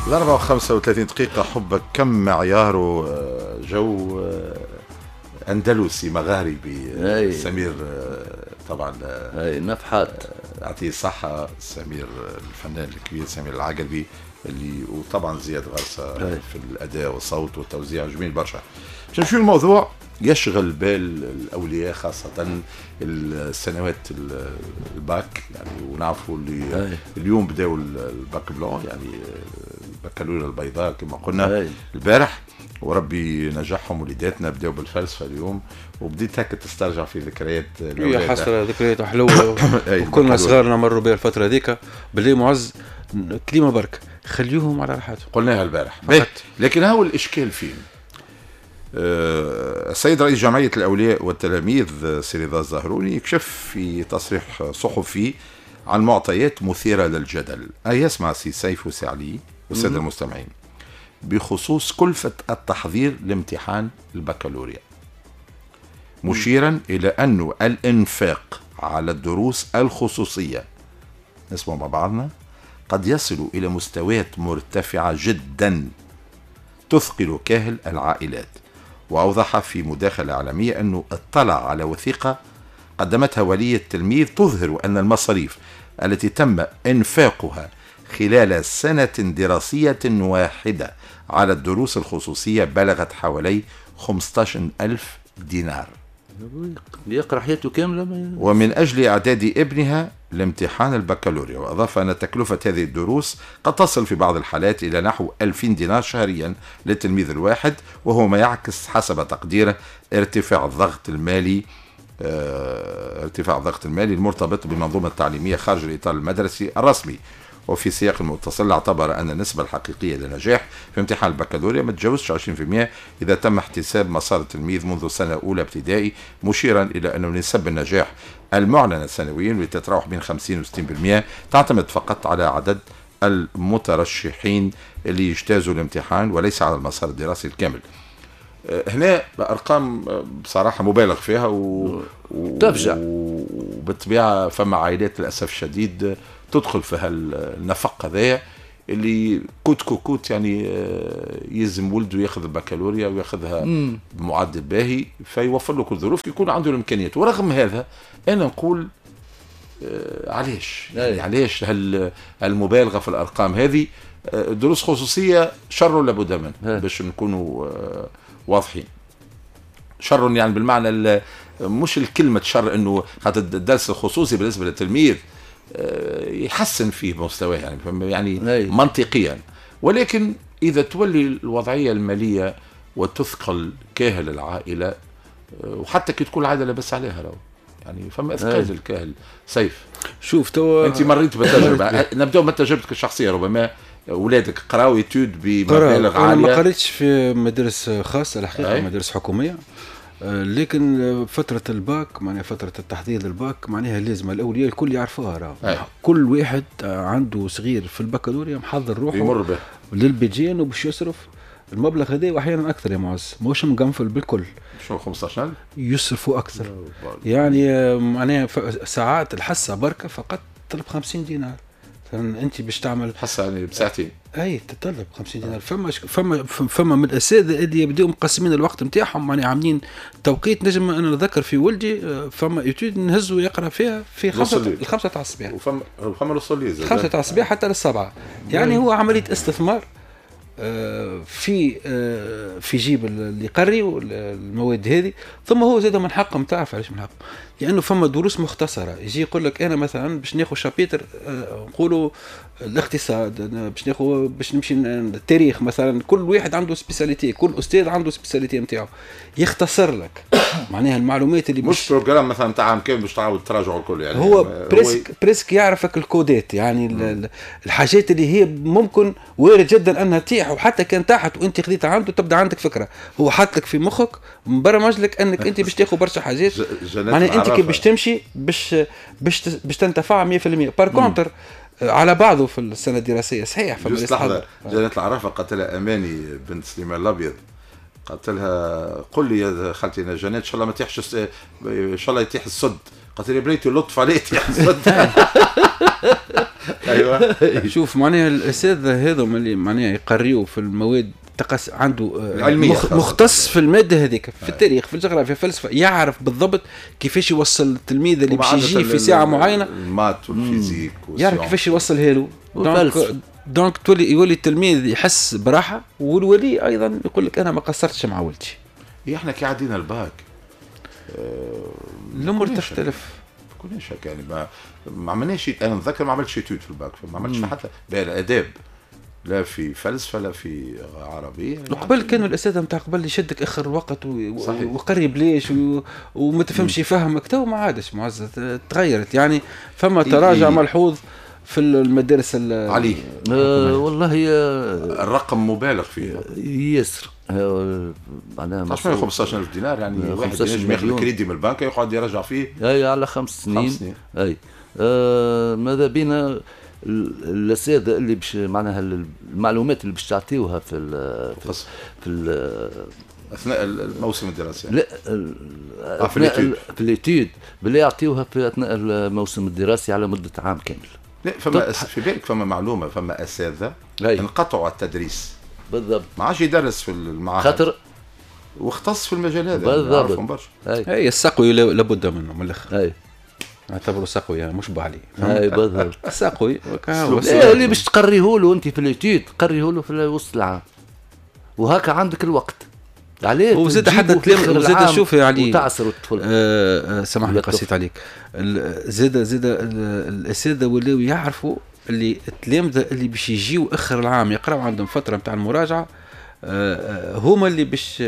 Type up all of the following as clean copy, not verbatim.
الأربعة وخمسة وثلاثين دقيقة. حبك كم معياره جو أندلسي مغاربي. سمير طبعا نفحات أعطيه الصحة. سمير الفنان الكبير سمير العقلبي اللي وطبعا زياد غرسة في الأداء والصوت والتوزيع جميل برشا. باش نشوف الموضوع يشغل بال الأولياء خاصة السنوات الباك يعني، ونعرفوا اللي اليوم بداوا الباك بلون يعني البكالوريا البيضاء كما قلنا البارح، وربي نجحهم وليداتنا بداوا بالفلسفة اليوم، وبديت هكا تسترجع في ذكريات هي حسرة ذكريات حلوة وكلنا صغارنا مروا بها الفترة ذيك. بالله معز كلمة برك خليوهم على راحتهم قلناها البارح. لكن هو الإشكال فين؟ السيد رئيس جمعية الأولياء والتلاميذ سي رضا الزهروني يكشف في تصريح صحفي عن معطيات مثيرة للجدل. يسمع سي سيف وسي علي والسادة المستمعين بخصوص كلفة التحضير لامتحان البكالوريا، مشيرا إلى أن الإنفاق على الدروس الخصوصية، نسمع مع بعضنا، قد يصل إلى مستويات مرتفعة جدا تثقل كاهل العائلات. وأوضح في مداخلة إعلامية أنه اطلع على وثيقة قدمتها ولية التلميذ تظهر أن المصاريف التي تم إنفاقها خلال سنة دراسية واحدة على الدروس الخصوصية بلغت حوالي 15,000 دينار يقرأ حياته كاملة ومن أجل إعداد ابنها لامتحان البكالوريا. وأضاف أن تكلفة هذه الدروس قد تصل في بعض الحالات إلى نحو 2000 دينار شهريا للتلميذ الواحد، وهو ما يعكس حسب تقديره ارتفاع الضغط المالي المرتبط بالمنظومة التعليمية خارج الإطار المدرسي الرسمي. وفي سياق المتصل اعتبر أن النسبة الحقيقية للنجاح في امتحان البكالوريا ما تجاوزش 20% إذا تم احتساب مسار التلميذ منذ سنة أولى ابتدائي، مشيرا إلى أن نسب النجاح المعلنة سنويا والتي تتراوح بين 50 و 60% تعتمد فقط على عدد المترشحين اللي يجتازوا الامتحان وليس على المسار الدراسي الكامل. هنا أرقام بصراحة مبالغ فيها تفجع، وبالطبيعة فما عائلات للأسف الشديد تدخل في هالنفق هذايا اللي كوت يعني يلزم ولده ياخذ البكالوريا وياخذها بمعدل باهي فيوفر له كل ظروف يكون عنده الامكانيات. ورغم هذا انا نقول علاش يعني علاش هالمبالغه في الارقام هذه؟ دروس خصوصيه شر لابد منه باش نكونوا واضحين. شر يعني بالمعنى مش الكلمه شر انه خاطر الدرس الخصوصي بالنسبه للتلميذ يحسن فيه مستواه يعني منطقيا، ولكن إذا تولي الوضعية المالية وتثقل كاهل العائلة وحتى كي تكون العائلة لاباس عليها لو يعني فما إثقال الكاهل. سيف شوف توا أنت مريت بالتجربة نبدأ من تجربتك الشخصية. ربما أولادك قراوا يتود بمبالغ عالية. أنا ما قريتش في مدارس خاصة الحقيقة، مدارس حكومية، لكن فترة الباك معناها فترة التحضير للباك معناها لازم الأولياء الكل يعرفوها. كل واحد عنده صغير في البكالوريا محضر روحه يمر به للبيجين وباش يصرف المبلغ هذا وأحيانا أكثر يا معز، مش مقنفل بالكل. شو 15,000 يصرفوا أكثر يعني معناها ساعات الحصة بركة فقط تطلب 50 دينار. انت باش تعمل حصه يعني بساعتين تطلب 50 دينار. فما من الاساتذه اللي يبداوا مقسمين الوقت نتاعهم يعني عاملين توقيت. نجم انا نذكر في ولدي فما يتود نهزوا يقرا فيها في 5 تاع الصباح وفما الصليز 5 تاع الصباح حتى لل7 يعني هو عمليه استثمار في جيب اللي يقري والمواد هذه. ثم هو زاد من حقهم، تعرف علاش من حقهم؟ لانه فما دروس مختصره يجي يقول لك انا مثلا باش ناخذ شابيتر نقولوا الاقتصاد، باش نمشي التاريخ مثلا. كل واحد عنده سبيساليتي، كل استاذ عنده سبيساليتي نتاعو يختصر لك معناها المعلومات اللي مش بروجرام مثلا تاع عام كامل باش تعاود تراجعوا الكل يعني. هو بريسك يعرفك الكودات يعني الحاجات اللي هي ممكن وارد جدا انها تيح، وحتى كان تحت وانت خذيتها عنده تبدا عندك فكره. هو حاط لك في مخك مبرمج لك انك انت باش تاخذ برشا حاجات معناها انت كي باش تمشي باش تنتفع 100%. بار كونتر على بعضه في السنه الدراسيه صحيح. لحظه جنات العرافه قالت لها اماني بنت سليمان الابيض، قالت لها قل لي يا خالتي جنات ان شاء الله ما تيحش ان شاء الله يتيح الصد. قالت لي بنيتي لطف عليك يتيح الصد. ايوه شوف معناها الاساتذه هذوما اللي معناها يقريوا في المواد عنده العلمية مختص في الماده هذيك، في التاريخ، في الجغرافيا، في الفلسفه، يعرف بالضبط كيفاش يوصل التلميذ اللي باش يجي في ساعه معينه المات والفيزيك يعرف كيفاش يوصلها له. والفلسفة. دونك يولي التلميذ يحس براحه، والولي ايضا يقول لك انا ما قصرتش مع ولدي. احنا كي عدينا الباك الامور تختلف. كلش هكا يعني ما عملناش انا نتذكر ما عملتش ايتود في الباك، ما عملتش حتى بالاداب، لا في فلسفه لا في عربيه. قبل كانوا الاساتذه نتاع قبل يشدك اخر وقت وقريب ليش وما تفهمش يفهمك. تو ما عادش معزز، تغيرت يعني، فما تراجع ملحوظ في المدارس عليه. والله الرقم مبالغ فيه ياسر. معناها 15,000 دينار يعني واحد ينجم ياخذ الكريدي من البنك يقعد يرجع فيه اي على 5 سنين. اي ماذا بينا الاساتذه اللي باش معناها المعلومات اللي باش تعطيوها في اثناء الموسم الدراسي. لا في الاتيود بالله يعطيوها في اثناء الموسم الدراسي على مده عام كامل. لا فما في بالك فما معلومه، فما اساتذه انقطعوا التدريس بالضبط، ما عادش يدرس في المعاهد خاطر واختص في المجال هذا بالضبط برشا. اي السقوي لابد منه من الاخر. اي اعتبره سقوي يعني مش بعلي. اي بالضبط سقوي اللي باش تقريه له انت في الاتيود تقريه له في وسط العام، وهكا عندك الوقت عليه. وزاد حتى تلام وزاد شوف يا علي وتعسر الطفل. سامحني قصيت عليك. زاد الاساتذه ولاو يعرفوا اللي التلامذه اللي باش يجيو اخر العام يقراو عندهم فتره نتاع المراجعه، هما اللي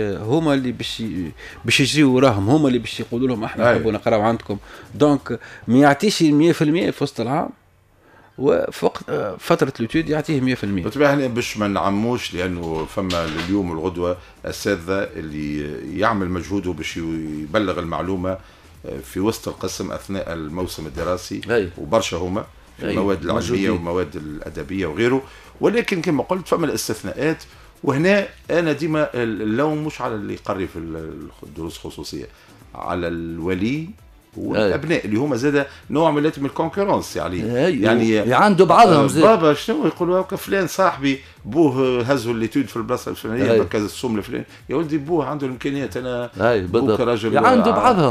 باش يجيو وراهم، هما اللي باش يقولوا لهم احنا نحبوا نقراو عندكم. دونك ما يعطيش 100% في وسط العام، وفوق فترة الاتيود يعطيه 100%. بالطبع باش ما نعموش، لأنه فما اليوم والغدوة الأساتذة اللي يعمل مجهوده باش يبلغ المعلومة في وسط القسم أثناء الموسم الدراسي، وبرشا هما في المواد العلمية والمواد الأدبية وغيره. ولكن كما قلت فما الاستثناءات، وهنا أنا ديما اللوم مش على اللي يقري في الدروس الخصوصية، على الولي والابناء اللي هما زاد نوع من الكونكورنس يعني عنده بعضهم زاد بابا شنو يقولوا هكا فلان صاحبي بوه هزوا الليتود في البلاصه الفلانيه مركز السوم الفلاني، يا ولدي بوه عنده الامكانيات، انا بوك راجل عنده بعضهم